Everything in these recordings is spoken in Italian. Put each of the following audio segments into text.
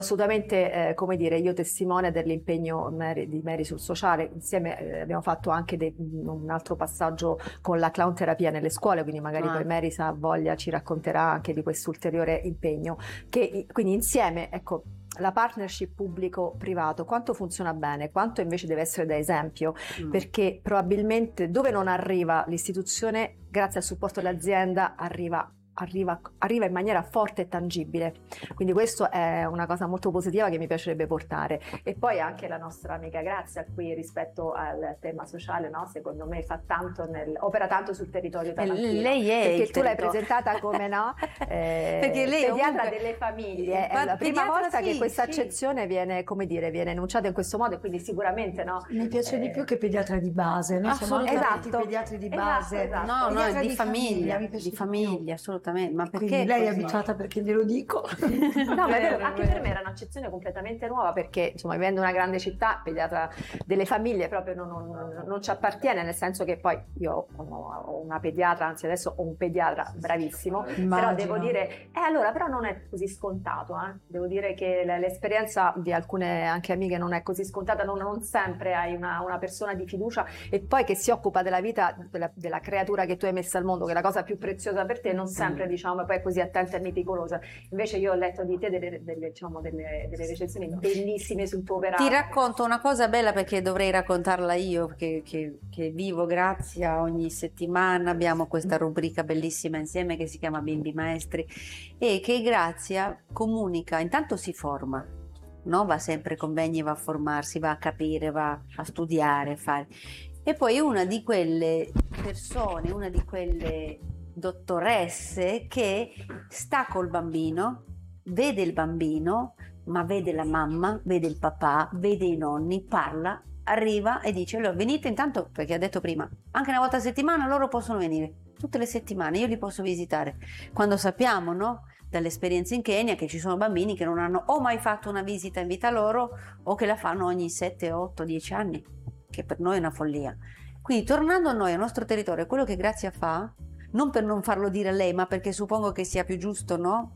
Assolutamente, come dire, io testimone dell'impegno di Mary sul sociale. Insieme abbiamo fatto anche un altro passaggio con la clown terapia nelle scuole, quindi magari poi Mary, se ha voglia, ci racconterà anche di questo ulteriore impegno. Quindi insieme, ecco, la partnership pubblico-privato, quanto funziona bene, quanto invece deve essere da esempio, perché probabilmente dove non arriva l'istituzione, grazie al supporto dell'azienda, arriva in maniera forte e tangibile. Quindi questo è una cosa molto positiva che mi piacerebbe portare. E poi anche la nostra amica Grazia qui rispetto al tema sociale, no? Secondo me opera tanto sul territorio tarantino. Lei è perché tu l'hai presentata come perché lei pediatra delle famiglie. È la prima volta che questa accezione viene enunciata in questo modo, e quindi sicuramente mi piace di più che pediatra di base. Noi siamo pediatri di base. No, di famiglia, assolutamente. Ma perché lei è abituata, perché glielo dico? No, ma è vero, anche per me era un'accezione completamente nuova, perché insomma, vivendo in una grande città, pediatra delle famiglie proprio non ci appartiene, nel senso che poi io ho una pediatra, anzi adesso ho un pediatra bravissimo. Immagino. Però devo dire, allora però non è così scontato, devo dire che l'esperienza di alcune anche amiche non è così scontata, non sempre hai una persona di fiducia e poi che si occupa della vita della creatura che tu hai messo al mondo, che è la cosa più preziosa per te, non sempre diciamo poi è così attenta e meticolosa. Invece io ho letto di te delle recensioni bellissime sul tuo operato. Ti racconto una cosa bella, perché dovrei raccontarla io, che vivo Grazia ogni settimana. Abbiamo questa rubrica bellissima insieme che si chiama Bimbi Maestri, e che Grazia comunica, intanto si forma, no? Va sempre ai convegni, va a formarsi, va a capire, va a studiare, fare. E poi una di quelle persone, una di quelle dottoresse che sta col bambino, vede il bambino, ma vede la mamma, vede il papà, vede i nonni, parla, arriva e dice: allora venite intanto, perché ha detto prima, anche una volta a settimana loro possono venire, tutte le settimane io li posso visitare, quando sappiamo, no, dall'esperienza in Kenya, che ci sono bambini che non hanno o mai fatto una visita in vita loro, o che la fanno ogni 7, 8, 10 anni, che per noi è una follia. Quindi tornando a noi, al nostro territorio, quello che Grazia fa, non per non farlo dire a lei, ma perché suppongo che sia più giusto, no?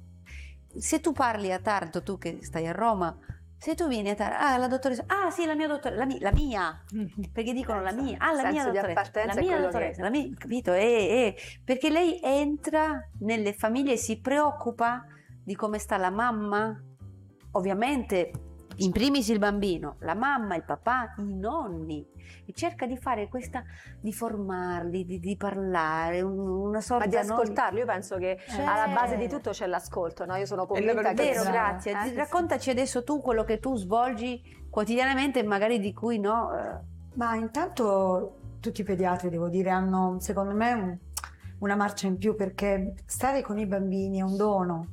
Se tu parli a Taranto, tu che stai a Roma, se tu vieni a Taranto, la dottoressa, sì, la mia dottoressa, la mia, perché dicono la mia, la mia dottoressa, la mia, capito? Perché lei entra nelle famiglie e si preoccupa di come sta la mamma, ovviamente in primis il bambino, la mamma, il papà, i nonni, e cerca di fare di formarli, di parlare, una sorta di ascoltarli. Io penso che alla base di tutto c'è l'ascolto, no? Io sono convinta che vero, grazie. Raccontaci adesso tu quello che tu svolgi quotidianamente, magari di cui no. Ma intanto tutti i pediatri, devo dire, hanno secondo me una marcia in più, perché stare con i bambini è un dono.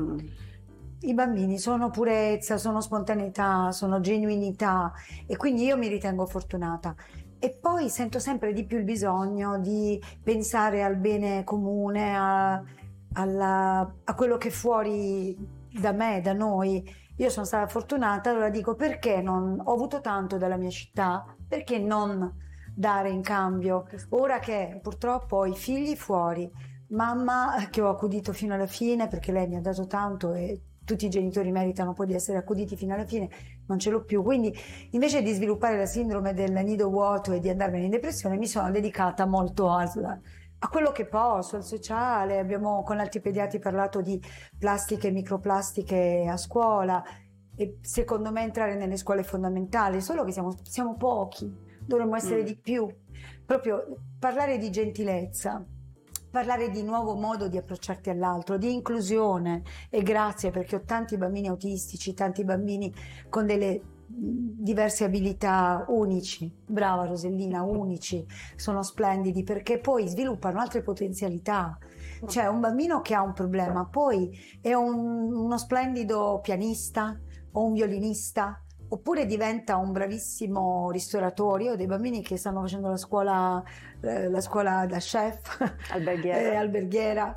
I bambini sono purezza, sono spontaneità, sono genuinità, e quindi io mi ritengo fortunata. E poi sento sempre di più il bisogno di pensare al bene comune, a quello che è fuori da me, da noi. Io sono stata fortunata, allora dico: perché non ho avuto tanto dalla mia città, perché non dare in cambio? Ora che purtroppo ho i figli fuori, mamma che ho accudito fino alla fine, perché lei mi ha dato tanto e tutti i genitori meritano poi di essere accuditi fino alla fine, non ce l'ho più. Quindi invece di sviluppare la sindrome del nido vuoto e di andarmene in depressione, mi sono dedicata molto a quello che posso, al sociale. Abbiamo con altri pediatri parlato di plastiche e microplastiche a scuola, e secondo me entrare nelle scuole è fondamentale, solo che siamo pochi, dovremmo essere di più, proprio parlare di gentilezza, parlare di nuovo modo di approcciarti all'altro, di inclusione. E grazie, perché ho tanti bambini autistici, tanti bambini con delle diverse abilità, unici, brava Rosellina, unici, sono splendidi perché poi sviluppano altre potenzialità. Cioè un bambino che ha un problema poi è uno splendido pianista o un violinista, oppure diventa un bravissimo ristoratore. Io ho dei bambini che stanno facendo la scuola da chef alberghiera,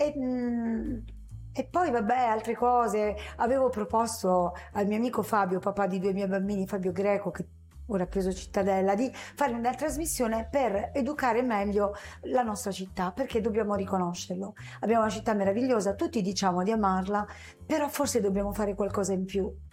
e poi vabbè, altre cose. Avevo proposto al mio amico Fabio, papà di 2 miei bambini, Fabio Greco, che ora ha preso Cittadella, di fare una trasmissione per educare meglio la nostra città, perché dobbiamo riconoscerlo. Abbiamo una città meravigliosa, tutti diciamo di amarla, però forse dobbiamo fare qualcosa in più.